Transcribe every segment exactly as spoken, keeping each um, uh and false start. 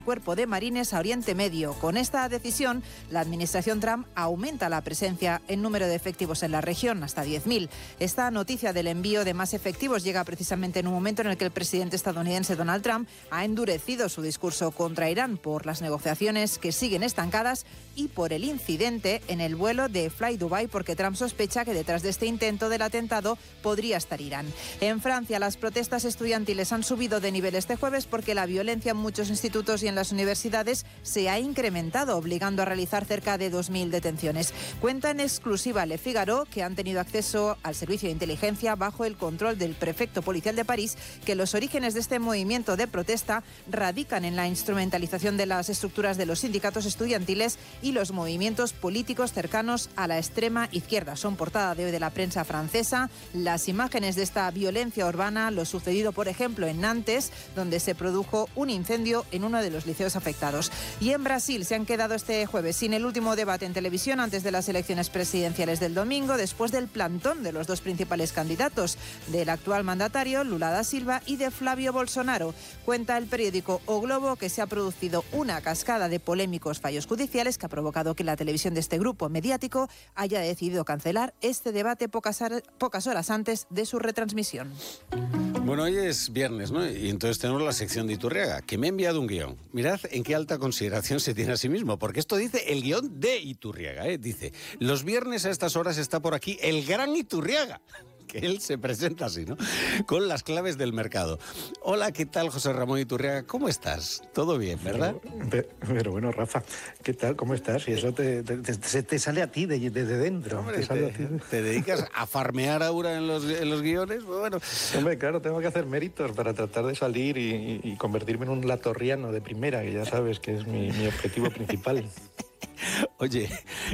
Cuerpo de Marines a Oriente Medio. Con esta decisión, la administración Trump aumenta la presencia en número de efectivos en la región, hasta diez mil. Esta noticia del envío de más efectivos llega precisamente en un momento en el que el presidente estadounidense Donald Trump ha endurecido su discurso contra Irán por las negociaciones que siguen estancadas y por el incidente en el vuelo de Fly Dubai, porque Trump sospecha que detrás de este intento del atentado podría estar Irán. En Francia, las protestas estudiantiles han subido de nivel este jueves porque la violencia en muchos institutos y en las universidades se ha incrementado, obligando a realizar cerca de dos mil detenciones. Cuenta en exclusiva Le Figaro que han tenido acceso al servicio de inteligencia bajo el control del prefecto policial de París, que los orígenes de este movimiento de protesta radican en la instrumentalización de las estructuras de los sindicatos estudiantiles y los movimientos políticos cercanos a la extrema izquierda. Son portada de hoy de la prensa francesa las imágenes de esta violencia urbana, lo sucedido, por ejemplo, en Nantes, donde se produjo un incendio en uno de los liceos afectados. Y en Brasil se han quedado este jueves sin el último debate en televisión antes de las elecciones presidenciales del domingo, después del plantón de los dos principales candidatos, del actual mandatario Lula da Silva y de Flávio Bolsonaro. Cuenta el periódico O Globo que se ha producido una cascada de polémicos fallos judiciales que ha provocado que la televisión de este grupo mediático haya decidido cancelar este debate pocas, pocas horas antes de su retransmisión. Bueno, hoy es viernes, ¿no? Y entonces tenemos la sección de Iturriaga, que me ha enviado un guión. Mirad en qué alta consideración se tiene a sí mismo, porque esto dice el guión de Iturriaga, ¿eh? Dice, los viernes a estas horas está por aquí el gran Iturriaga, que él se presenta así, ¿no? Con las claves del mercado. Hola, ¿qué tal, José Ramón Iturriaga? ¿Cómo estás? Todo bien, ¿verdad? Pero, pero bueno, Rafa, ¿qué tal? ¿Cómo estás? Y eso te, te, te, te sale a ti desde de, de dentro. Hombre, te, sale te, a ti. ¿Te dedicas a farmear ahora en los, en los guiones? Bueno. Hombre, claro, tengo que hacer méritos para tratar de salir y, y convertirme en un latorriano de primera, que ya sabes que es mi, mi objetivo principal. Oye,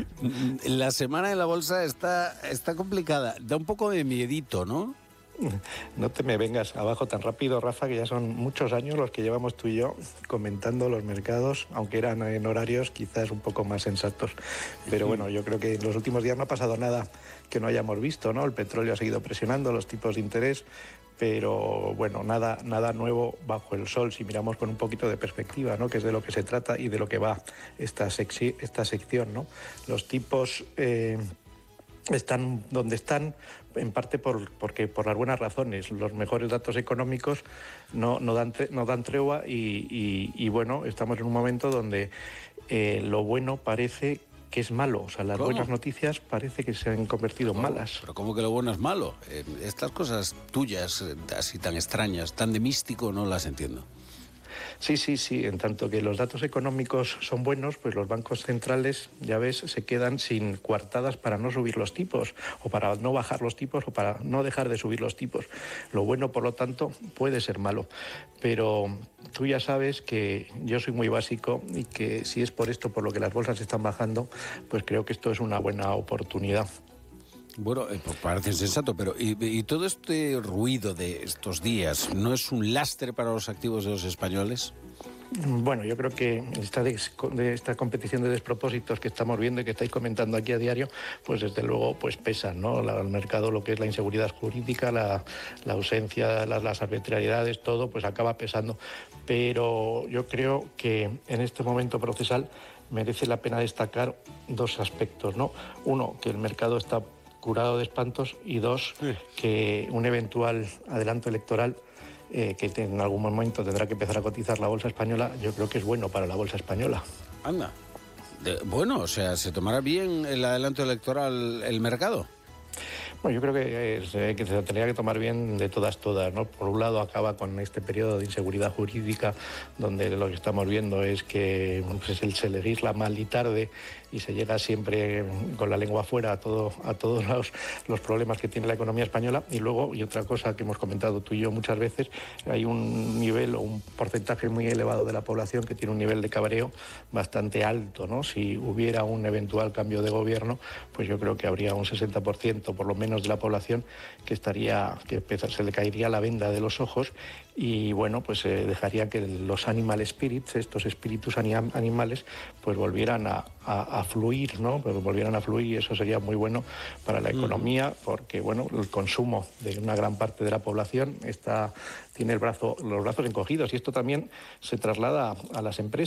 la semana en la bolsa está, está complicada. Da un poco de miedito, ¿no? No te me vengas abajo tan rápido, Rafa, que ya son muchos años los que llevamos tú y yo comentando los mercados, aunque eran en horarios quizás un poco más sensatos. Pero bueno, yo creo que en los últimos días no ha pasado nada que no hayamos visto, ¿no? El petróleo ha seguido presionando, los tipos de interés, pero bueno, nada, nada nuevo bajo el sol si miramos con un poquito de perspectiva, ¿no? Que es de lo que se trata y de lo que va esta, sexi, esta sección, ¿no? Los tipos eh, están donde están, en parte por, porque por las buenas razones. Los mejores datos económicos no, no, dan, no dan tregua y, y, y bueno, estamos en un momento donde eh, lo bueno parece que es malo. O sea, las ¿Cómo? buenas noticias parece que se han convertido en malas. Pero ¿cómo que lo bueno es malo? Eh, estas cosas tuyas, eh, así tan extrañas, tan de místico, no las entiendo. Sí, sí, sí. En tanto que los datos económicos son buenos, pues los bancos centrales, ya ves, se quedan sin coartadas para no subir los tipos, o para no bajar los tipos, o para no dejar de subir los tipos. Lo bueno, por lo tanto, puede ser malo. Pero tú ya sabes que yo soy muy básico y que si es por esto por lo que las bolsas están bajando, pues creo que esto es una buena oportunidad. Bueno, eh, pues parece sensato, pero ¿y, y todo este ruido de estos días no es un lastre para los activos de los españoles? Bueno, yo creo que esta, de, de esta competición de despropósitos que estamos viendo y que estáis comentando aquí a diario, pues desde luego pues pesan, ¿no? La, el mercado, lo que es la inseguridad jurídica, la, la ausencia, las, las arbitrariedades, todo, pues acaba pesando. Pero yo creo que en este momento procesal merece la pena destacar dos aspectos, ¿no? Uno, que el mercado está curado de espantos, y dos, sí, que un eventual adelanto electoral eh, que en algún momento tendrá que empezar a cotizar la bolsa española, yo creo que es bueno para la bolsa española. Anda. De, bueno, o sea, ¿se tomará bien el adelanto electoral el mercado? Bueno, yo creo que, es, eh, que se tendría que tomar bien de todas, todas, ¿no? Por un lado, acaba con este periodo de inseguridad jurídica, donde lo que estamos viendo es que pues, se legisla mal y tarde y se llega siempre con la lengua afuera a, todo, a todos los, los problemas que tiene la economía española. Y luego, y otra cosa que hemos comentado tú y yo muchas veces, hay un nivel o un porcentaje muy elevado de la población que tiene un nivel de cabreo bastante alto, ¿no? Si hubiera un eventual cambio de gobierno, pues yo creo que habría un sesenta por ciento por lo menos menos de la población que estaría, que se le caería la venda de los ojos y bueno, pues eh, dejaría que los animal spirits, estos espíritus anim animales, pues volvieran a, a, a fluir, ¿no? Pues volvieran a fluir y eso sería muy bueno para la economía, porque bueno, el consumo de una gran parte de la población está, tiene el brazo, los brazos encogidos y esto también se traslada a las empresas.